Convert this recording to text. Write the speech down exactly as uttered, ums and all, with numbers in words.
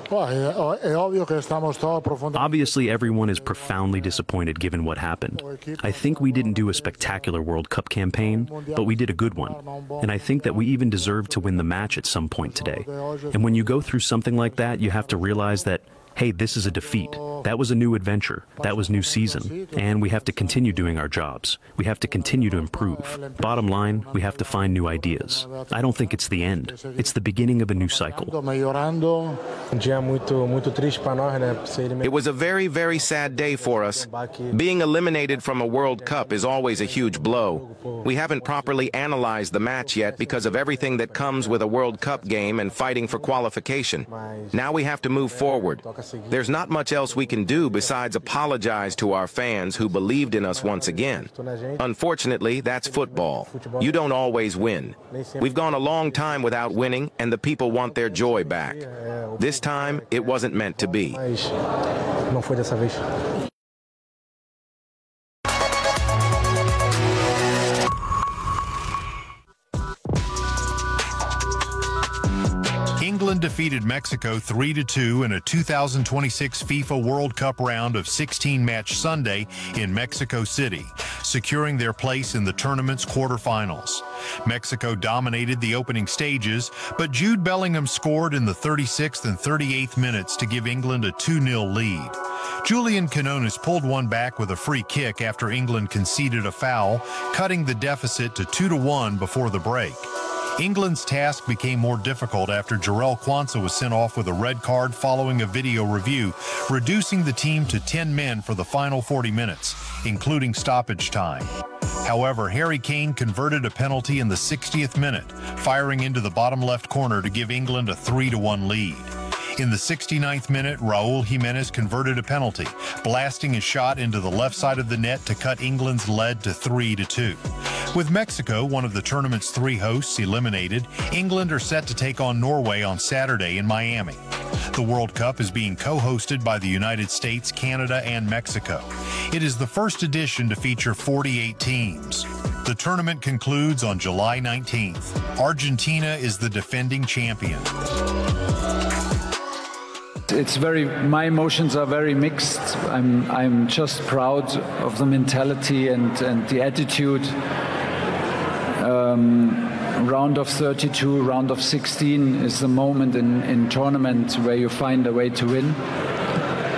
Obviously, everyone is profoundly disappointed given what happened. I think we didn't do a spectacular World Cup campaign, but we did a good one. And I think that we even deserved to win the match at some point today. And when you go through something like that, you have to realize that, hey, this is a defeat. That was a new adventure. That was new season. And we have to continue doing our jobs. We have to continue to improve. Bottom line, we have to find new ideas. I don't think it's the end. It's the beginning of a new cycle. It was a very, very sad day for us. Being eliminated from a World Cup is always a huge blow. We haven't properly analyzed the match yet because of everything that comes with a World Cup game and fighting for qualification. Now we have to move forward. There's not much else we can do besides apologize to our fans who believed in us once again. Unfortunately, that's football. You don't always win. We've gone a long time without winning, and the people want their joy back. This time, it wasn't meant to be. England defeated Mexico three to two in a two thousand twenty-six FIFA World Cup round of sixteen match Sunday in Mexico City, securing their place in the tournament's quarterfinals. Mexico dominated the opening stages, but Jude Bellingham scored in the thirty-sixth and thirty-eighth minutes to give England a two nil lead. Julian Quinones pulled one back with a free kick after England conceded a foul, cutting the deficit to two to one before the break. England's task became more difficult after Jarell Quansah was sent off with a red card following a video review, reducing the team to ten men for the final forty minutes, including stoppage time. However, Harry Kane converted a penalty in the sixtieth minute, firing into the bottom left corner to give England a three to one lead. In the sixty-ninth minute, Raul Jimenez converted a penalty, blasting a shot into the left side of the net to cut England's lead to three to two. With Mexico, one of the tournament's three hosts, eliminated, England are set to take on Norway on Saturday in Miami. The World Cup is being co-hosted by the United States, Canada, and Mexico. It is the first edition to feature forty-eight teams. The tournament concludes on July nineteenth. Argentina is the defending champion. It's very, my emotions are very mixed. I'm, I'm just proud of the mentality and, and the attitude. Um, round of thirty-two, round of sixteen is the moment in, in tournament where you find a way to win.